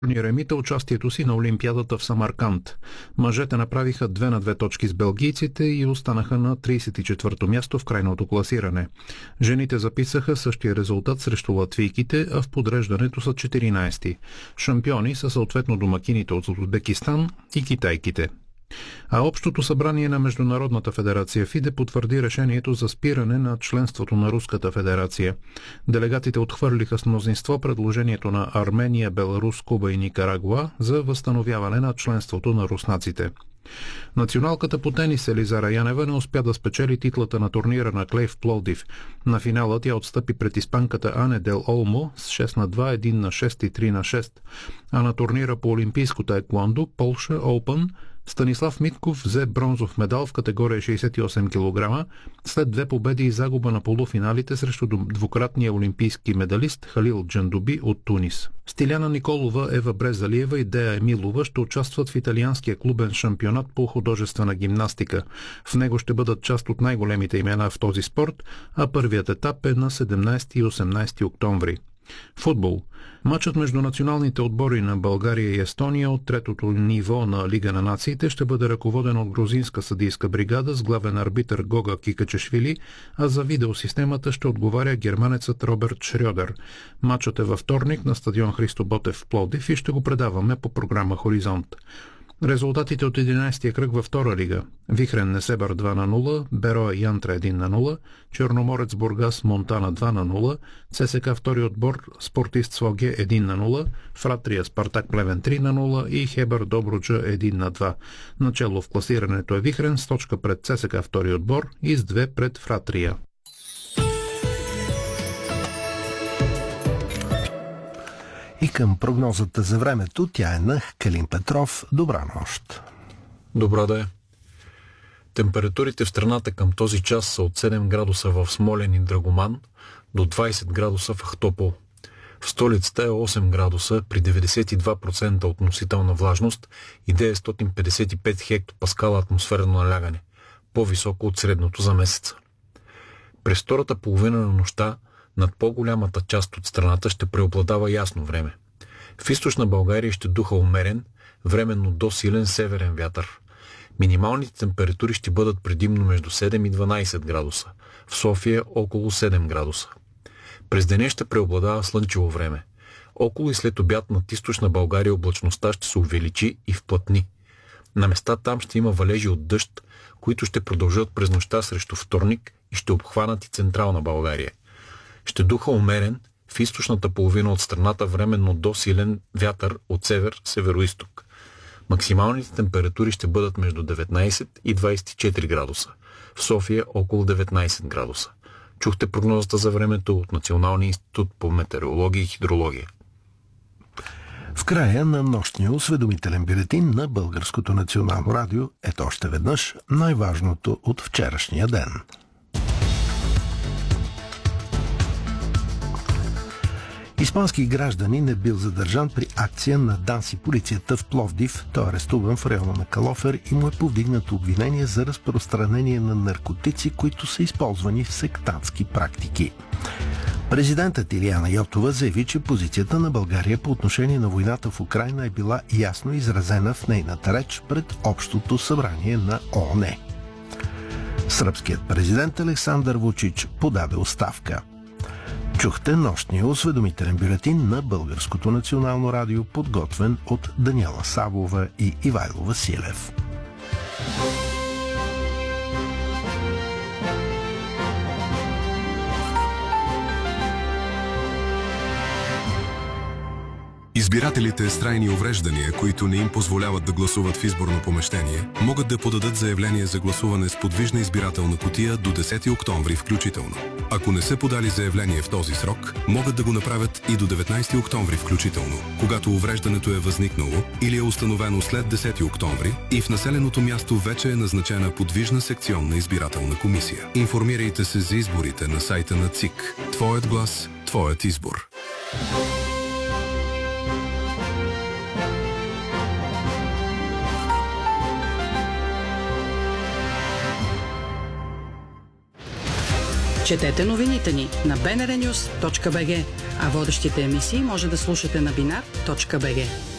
ремита участието си на Олимпиадата в Самарканд. Мъжете направиха 2-2 точки с белгийците и останаха на 34-то място в крайното класиране. Жените записаха същия резултат срещу латвийките, а в подреждането са 14-ти. Шампиони са съответно домакините от Узбекистан и китайките. А Общото събрание на Международната федерация ФИДЕ потвърди решението за спиране на членството на Руската федерация. Делегатите отхвърлиха с мнозинство предложението на Армения, Беларус, Куба и Никарагуа за възстановяване на членството на руснаците. Националката по тенис Елизара Янева не успя да спечели титлата на турнира на клей в Пловдив. На финала тя отстъпи пред испанката Ане Дел Олмо с 6-2, 1-6 и 3-6. А на турнира по олимпийско таеквондо Полша Open Станислав Митков взе бронзов медал в категория 68 кг след две победи и загуба на полуфиналите срещу двукратния олимпийски медалист Халил Джандуби от Тунис. Стиляна Николова, Ева Брезалиева и Дея Емилова ще участват в италианския клубен шампионат по художествена гимнастика. В него ще бъдат част от най-големите имена в този спорт, а първият етап е на 17 и 18 октомври. Футбол. Матчът между националните отбори на България и Естония от третото ниво на Лига на нациите ще бъде ръководен от грузинска съдийска бригада с главен арбитър Гога Кикачешвили, а за видеосистемата ще отговаря германецът Роберт Шрьодер. Матчът е във вторник на стадион Христо Ботев в Пловдив и ще го предаваме по програма Хоризонт. Резултатите от 11-тия кръг във втора лига. Вихрен Несебър 2-0, Бероя Янтра 1-0, Черноморец Бургас Монтана 2-0, ЦСКА втори отбор Спортист Своге 1-0, Фратрия Спартак Плевен 3-0 и Хебър Добруджа 1-2. Начало в класирането е Вихрен с точка пред ЦСКА втори отбор и с 2 пред Фратрия. И към прогнозата за времето, тя е на Калин Петров. Добра нощ. Добра да е. Температурите в страната към този час са от 7 градуса в Смолян и Драгоман до 20 градуса в Ахтопол. В столицата е 8 градуса при 92% относителна влажност и 955 хектопаскала атмосферно налягане, по-високо от средното за месеца. През втората половина на нощта над по-голямата част от страната ще преобладава ясно време. В източна България ще духа умерен, временно до силен северен вятър. Минималните температури ще бъдат предимно между 7 и 12 градуса. В София около 7 градуса. През деня ще преобладава слънчево време. Около и след обяд над източна България облачността ще се увеличи и вплътни. На места там ще има валежи от дъжд, които ще продължат през нощта срещу вторник и ще обхванат и централна България. Ще духа умерен, в източната половина от страната временно до силен вятър от север-североизток. Максималните температури ще бъдат между 19 и 24 градуса. В София около 19 градуса. Чухте прогнозата за времето от Националния институт по метеорология и хидрология. В края на нощния осведомителен бюлетин на Българското национално радио ето още веднъж най-важното от вчерашния ден. Испански гражданин е бил задържан при акция на ДАНС и полицията в Пловдив. Той е арестуван в района на Калофер и му е повдигнато обвинение за разпространение на наркотици, които са използвани в сектантски практики. Президентът Илияна Йотова заяви, че позицията на България по отношение на войната в Украйна е била ясно изразена в нейната реч пред Общото събрание на ООН. Сръбският президент Александър Вучич подаде оставка. Чухте нощния осведомителен бюлетин на Българското национално радио, подготвен от Даниела Савова и Ивайло Василев. Избирателите с трайни увреждания, които не им позволяват да гласуват в изборно помещение, могат да подадат заявление за гласуване с подвижна избирателна кутия до 10 октомври включително. Ако не са подали заявление в този срок, могат да го направят и до 19 октомври включително, когато увреждането е възникнало или е установено след 10 октомври и в населеното място вече е назначена подвижна секционна избирателна комисия. Информирайте се за изборите на сайта на ЦИК. Твоят глас, твоят избор. Четете новините ни на bnrnews.bg, а водещите емисии може да слушате на binar.bg.